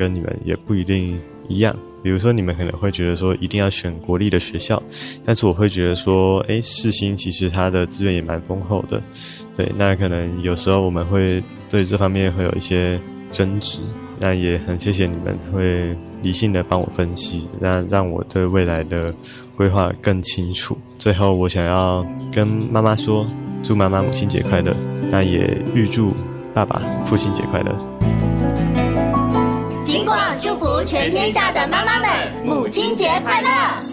跟你们也不一定一样。比如说你们可能会觉得说一定要选国立的学校，但是我会觉得说世新其实它的资源也蛮丰厚的，对，那可能有时候我们会对这方面会有一些争执，那也很谢谢你们会理性的帮我分析，那让我对未来的规划更清楚。最后我想要跟妈妈说，祝妈妈母亲节快乐，那也预祝爸爸父亲节快乐。 金广祝福全天下的妈妈们母亲节快乐。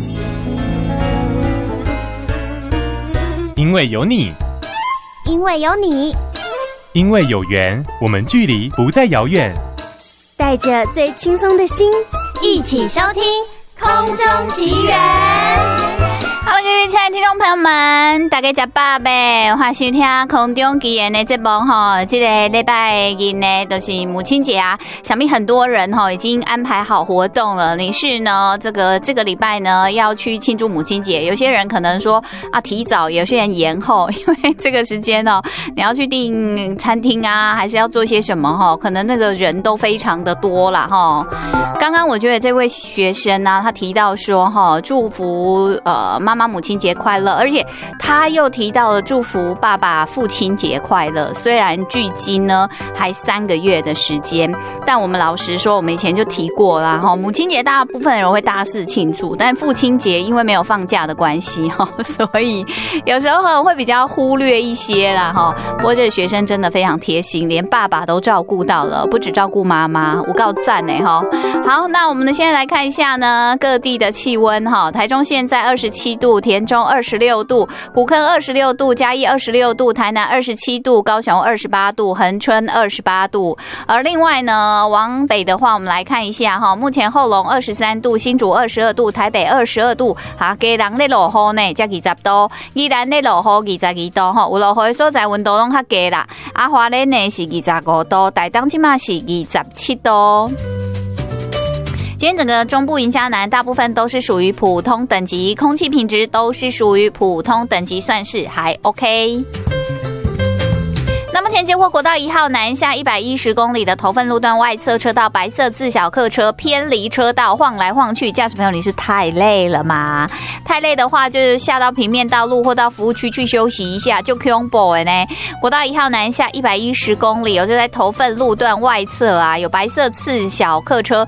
因为有你， 因为有你， 因为有缘，我们距离不再遥远。 带着最轻松的心， 一起收听空中奇缘。 好了，各位亲爱的听众朋友们，大家吃饱呗？欢迎收听空中奇缘的节目哈。这个礼拜日呢，就是母亲节啊，想必很多人哈已经安排好活动了。你是呢，这个礼拜呢要去庆祝母亲节，有些人可能说啊提早，有些人延后，因为这个时间哦，你要去订餐厅啊，还是要做些什么哈？可能那个人都非常的多啦哈。刚刚我觉得这位学生呢，他提到说哈，祝福妈妈母亲节快乐，而且他又提到了祝福爸爸父亲节快乐。虽然距今呢还3个月的时间，但我们老实说，我们以前就提过啦哈，母亲节大部分人会大肆庆祝，但父亲节因为没有放假的关系哈，所以有时候会比较忽略一些啦哈。不过这个学生真的非常贴心，连爸爸都照顾到了，不只照顾妈妈，我告赞呢哈。好，那我们现在来看一下呢各地的气温哈。台中现在27度，田中26度，古坑26度，嘉义26度，台南27度，高雄28度，恒春28度。而另外呢，往北的话，我们来看一下哈，目前后龙23度，新竹22度，台北22度，哈，基隆咧落雨呢，才20度，宜兰咧落雨22度哈，有落雨的所在温度拢较低啦。啊，花莲呢是25度，台东即马是27度。今天整个中部迎嘉南大部分都是属于普通等级，空气品质都是属于普通等级，算是还 OK。那目前接获国道1号南下110公里的头份路段外侧车道白色自小客车偏离车道晃来晃去，驾驶朋友你是太累了吗？太累的话就是下到平面道路或到服务区去休息一下就恐怖的呢。国道1号南下110公里就在头份路段外侧啊，有白色次小客车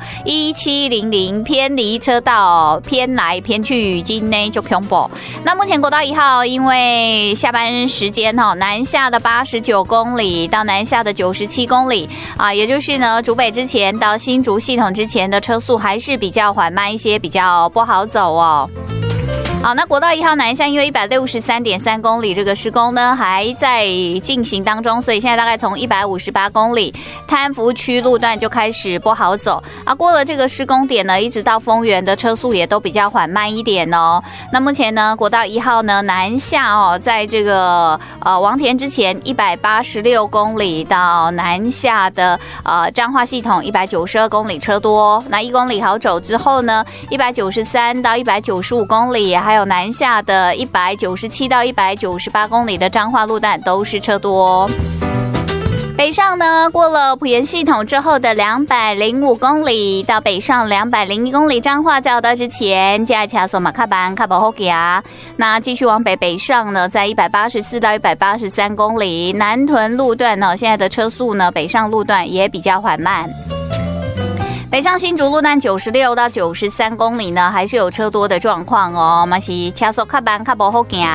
1700偏离车道偏来偏去，今天就恐怖。那目前国道1号因为下班时间南下的89公里到南下的97公里啊，也就是呢竹北之前到新竹系统之前的车速还是比较缓慢一些，比较不好走哦。好，那国道1号南下因为163.3公里这个施工呢还在进行当中，所以现在大概从158公里贪福区路段就开始不好走啊。过了这个施工点呢，一直到丰原的车速也都比较缓慢一点哦。那目前呢，国道1号呢南下哦，在这个王田之前186公里到南下的彰化系统192公里车多，那1公里好走之后呢，193到195公里。还有南下的197到198公里的彰化路段都是车多。北上呢，过了埔盐系统之后的205公里到北上201公里彰化交道之前，接下来走马卡班卡宝后行。那继续往北上呢，在184到183公里南屯路段呢，现在的车速呢，北上路段也比较缓慢。北上新竹路段96到93公里呢，还是有车多的状况哦，嘛是车速较慢较不好行。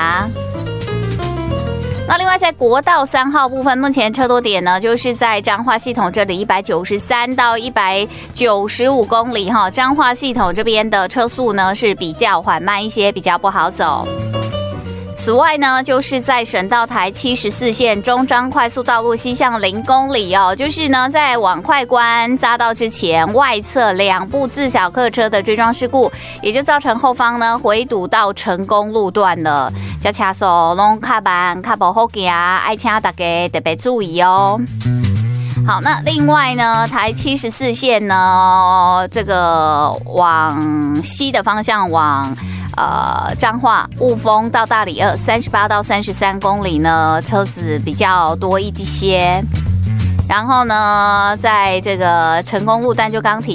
那另外在国道3号部分，目前车多点呢，就是在彰化系统这里193到195公里哈，彰化系统这边的车速呢是比较缓慢一些，比较不好走。此外呢，就是在省道台74线中彰快速道路西向0公里哦，就是呢在往快关匝道之前，外侧2部自小客车的追撞事故，也就造成后方呢回堵到成功路段了。这车速拢较慢较不好行，爱请大家特别注意哦。好，那另外呢，台74线呢，这个往西的方向往彰化雾峰到大里238到33公里呢，车子比较多一些。然后呢，在这个成功路段就刚提